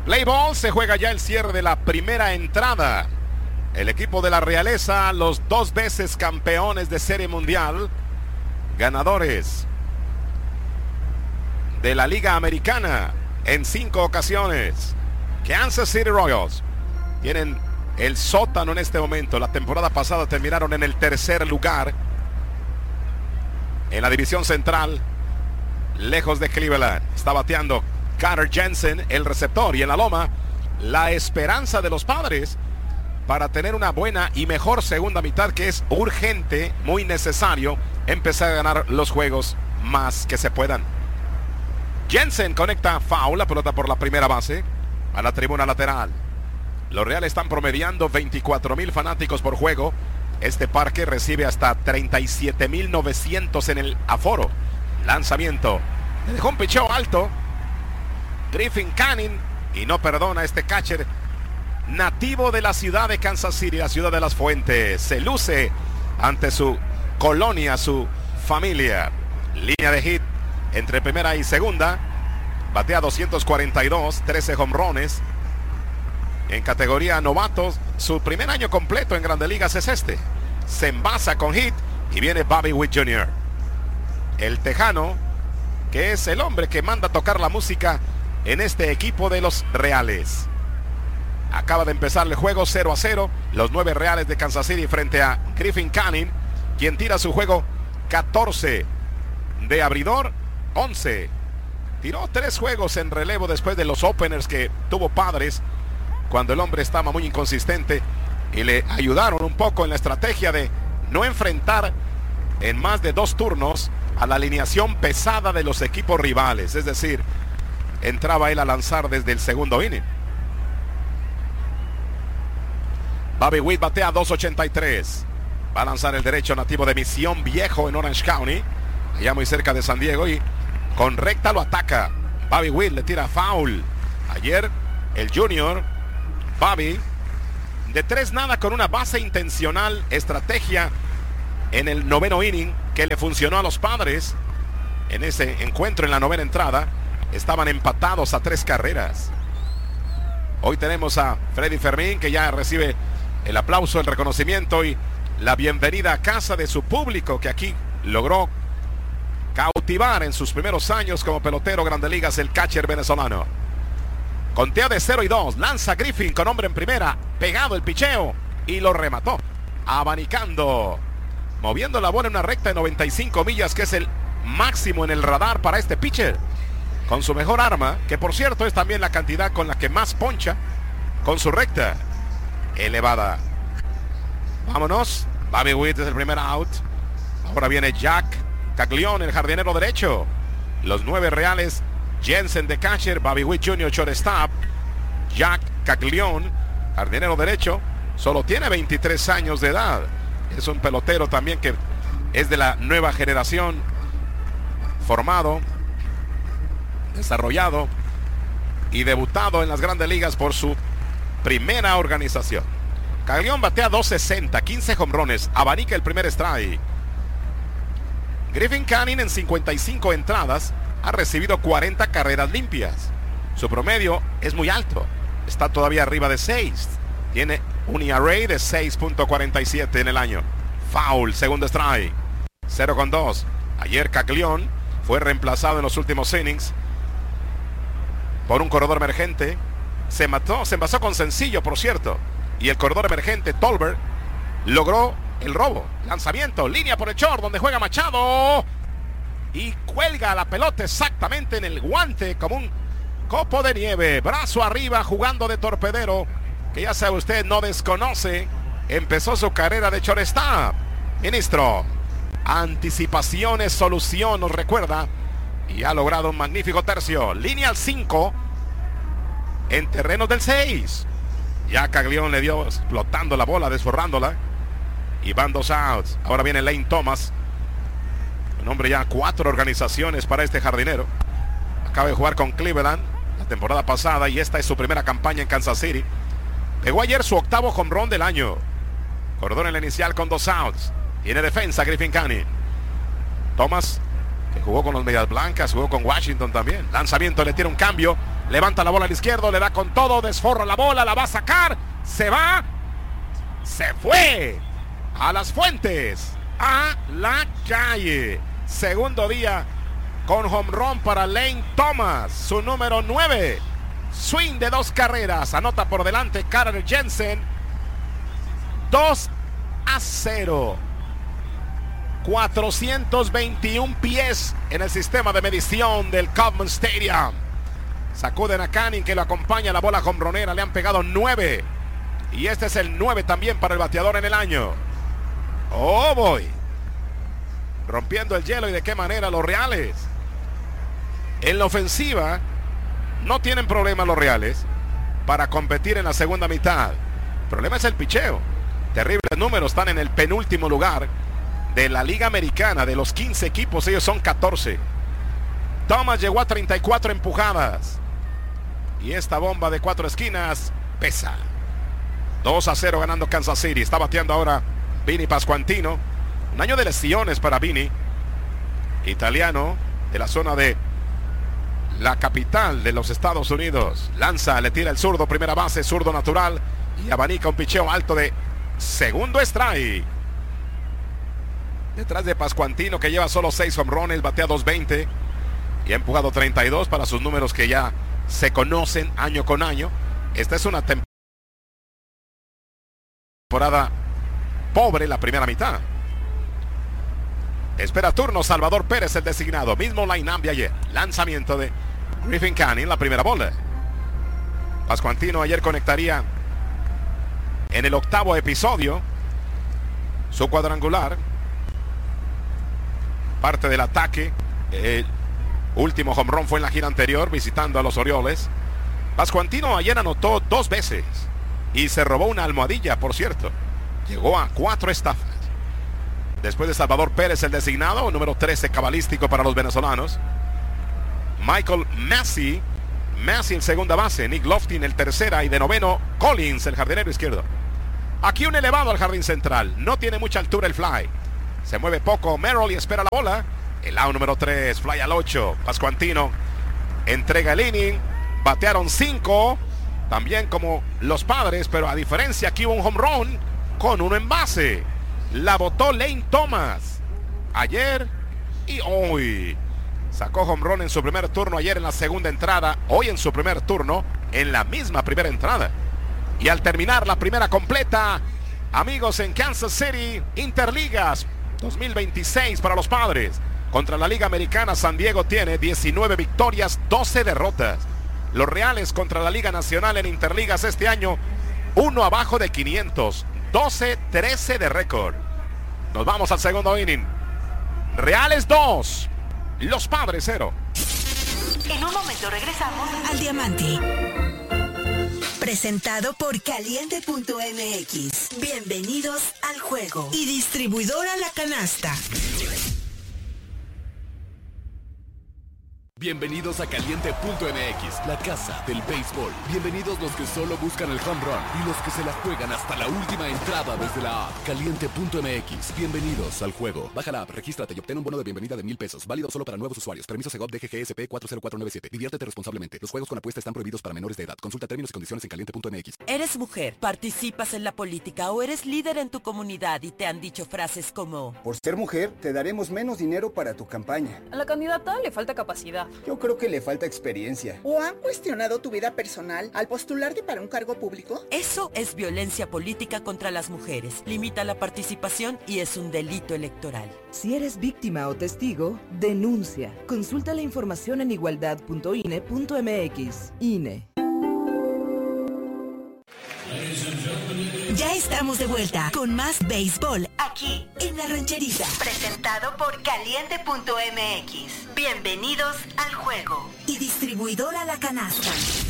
Play ball, se juega ya el cierre de la primera entrada. El equipo de la realeza, los 2 veces campeones de Serie Mundial, ganadores de la Liga Americana en 5 ocasiones. Kansas City Royals tienen el sótano en este momento. La temporada pasada terminaron en el 3er lugar en la división central, lejos de Cleveland. Está bateando Carter Jensen, el receptor, y en la loma, la esperanza de los Padres para tener una buena y mejor segunda mitad, que es urgente, muy necesario empezar a ganar los juegos más que se puedan. Jensen conecta foul, la pelota por la primera base a la tribuna lateral. Los Reales están promediando 24,000 fanáticos por juego. Este parque recibe hasta 37,900 en el aforo. Lanzamiento, le dejó un picheo alto Griffin Canning y no perdona este catcher nativo de la ciudad de Kansas City, la ciudad de las fuentes. Se luce ante su colonia, su familia. Línea de hit entre primera y segunda. Batea 242, 13 jonrones. En categoría novatos, su primer año completo en Grandes Ligas es este. Se envasa con hit y viene Bobby Witt Jr., el tejano, que es el hombre que manda a tocar la música en este equipo de los Reales. Acaba de empezar el juego 0-0. Los 9 Reales de Kansas City frente a Griffin Canning, quien tira su juego 14 de abridor, 11. Tiró 3 juegos en relevo después de los openers que tuvo Padres, cuando el hombre estaba muy inconsistente, y le ayudaron un poco en la estrategia de no enfrentar en más de 2 turnos a la alineación pesada de los equipos rivales. Es decir, entraba él a lanzar desde el segundo inning. Bobby Witt batea 2.83. Va a lanzar el derecho, nativo de Misión Viejo en Orange County, allá muy cerca de San Diego, y con recta lo ataca. Bobby Witt le tira foul. Ayer el junior Bobby, de 3-0 con una base intencional, estrategia en el 9º inning que le funcionó a los Padres. En ese encuentro en la 9ª entrada estaban empatados a 3 carreras. Hoy tenemos a Freddy Fermín, que ya recibe el aplauso, el reconocimiento y la bienvenida a casa de su público, que aquí logró cautivar en sus primeros años como pelotero Grandes Ligas el catcher venezolano. Conteo de 0-2, lanza Griffin con hombre en primera, pegado el picheo y lo remató, abanicando, moviendo la bola en una recta de 95 millas, que es el máximo en el radar para este pitcher, con su mejor arma, que por cierto es también la cantidad con la que más poncha, con su recta elevada. Vámonos. Bobby Witt es el primer out. Ahora viene Jack Caglione, el jardinero derecho. Los 9 Reales, Jensen de catcher, Bobby Witt Jr. shortstop. Jack Caglione, jardinero derecho, solo tiene 23 años de edad. Es un pelotero también que es de la nueva generación, formado, desarrollado y debutado en las Grandes Ligas por su primera organización. Caglione batea 2.60, 15 jonrones, abanica el primer strike. Griffin Canning en 55 entradas ha recibido 40 carreras limpias. Su promedio es muy alto, está todavía arriba de 6. Tiene un ERA de 6.47 en el año. Foul, segundo strike. 0-2. Ayer Caglione fue reemplazado en los últimos innings por un corredor emergente. Se envasó con sencillo, por cierto. Y el corredor emergente, Tolbert, logró el robo. Lanzamiento, línea por el short, donde juega Machado. Y cuelga la pelota exactamente en el guante, como un copo de nieve. Brazo arriba, jugando de torpedero, que ya sabe usted, no desconoce. Empezó su carrera de shortstop. Ministro, anticipaciones, solución, nos recuerda. Y ha logrado un magnífico tercio. Línea al 5 en terrenos del 6. Ya Caglione le dio explotando la bola, desforrándola. Y van 2 outs. Ahora viene Lane Thomas. Un hombre ya 4 organizaciones para este jardinero. Acaba de jugar con Cleveland la temporada pasada y esta es su primera campaña en Kansas City. Pegó ayer su 8º jonrón del año. Corredor en la inicial con 2 outs. Tiene defensa Griffin Canning. Thomas, que jugó con los Medias Blancas, jugó con Washington también. Lanzamiento, le tira un cambio. Levanta la bola al izquierdo, le da con todo, desforra la bola, la va a sacar. Se va. Se fue. A las fuentes. A la calle. Segundo día con home run para Lane Thomas. Su número 9. Swing de 2 carreras. Anota por delante Carter Jensen. 2-0. 421 pies en el sistema de medición del Kauffman Stadium. Sacuden a Canning, que lo acompaña. La bola hombronera, le han pegado 9. Y este es el 9 también para el bateador en el año. Oh boy. Rompiendo el hielo, y de qué manera los Reales. En la ofensiva no tienen problema los Reales para competir en la segunda mitad. El problema es el picheo. Terribles números, están en el penúltimo lugar de la Liga Americana. De los 15 equipos, ellos son 14. Thomas llegó a 34 empujadas. Y esta bomba de 4 esquinas pesa. 2-0 ganando Kansas City. Está bateando ahora Vinny Pascuantino. Un año de lesiones para Vinny. Italiano de la zona de la capital de los Estados Unidos. Lanza, le tira el zurdo, primera base, zurdo natural. Y abanica un picheo alto de segundo strike. Detrás de Pascuantino, que lleva solo 6 home runs, batea 220 y ha empujado 32 para sus números que ya se conocen año con año. Esta es una temporada pobre, la primera mitad. Espera turno Salvador Pérez, el designado. Mismo line-up de ayer. Lanzamiento de Griffin Canning, la primera bola. Pascuantino ayer conectaría en el 8º episodio su cuadrangular. Parte del ataque. El último home run fue en la gira anterior, visitando a los Orioles. Pascuantino ayer anotó 2 veces y se robó una almohadilla, por cierto. Llegó a 4 estafas. Después de Salvador Pérez, el designado, número 13 cabalístico para los venezolanos. Michael Massey en segunda base. Nick Loftin el tercera, y de noveno Collins, el jardinero izquierdo. Aquí un elevado al jardín central. No tiene mucha altura el fly. Se mueve poco Merrill y espera la bola. El out número 3, fly al 8. Pascuantino entrega el inning. Batearon 5, también como los Padres, pero a diferencia aquí hubo un home run con uno en base. La botó Lane Thomas ayer y hoy. Sacó home run en su primer turno ayer en la segunda entrada, hoy en su primer turno en la misma primera entrada. Y al terminar la primera completa, amigos, en Kansas City, Interligas 2026 para los Padres. Contra la Liga Americana, San Diego tiene 19 victorias, 12 derrotas. Los Reales contra la Liga Nacional en Interligas este año, 1 abajo de 500, 12-13 de récord. Nos vamos al segundo inning. Reales 2, los Padres 0. En un momento regresamos al Diamante. Presentado por Caliente.mx. Bienvenidos al juego. Y distribuidora La Canasta. Bienvenidos a Caliente.mx, la casa del béisbol. Bienvenidos los que solo buscan el home run y los que se la juegan hasta la última entrada desde la app. Caliente.mx, bienvenidos al juego. Baja la app, regístrate y obtén un bono de bienvenida de $1,000. Válido solo para nuevos usuarios. Permiso Segov DGGSP 40497. Diviértete responsablemente. Los juegos con apuesta están prohibidos para menores de edad. Consulta términos y condiciones en Caliente.mx. ¿Eres mujer, participas en la política o eres líder en tu comunidad y te han dicho frases como: por ser mujer, te daremos menos dinero para tu campaña? A la candidata le falta capacidad. Yo creo que le falta experiencia. ¿O han cuestionado tu vida personal al postularte para un cargo público? Eso es violencia política contra las mujeres. Limita la participación y es un delito electoral. Si eres víctima o testigo, denuncia. Consulta la información en igualdad.ine.mx. INE. Ya estamos de vuelta con más béisbol aquí en La Rancherita. Presentado por Caliente.mx. Bienvenidos al juego. Y distribuidora La Canasta.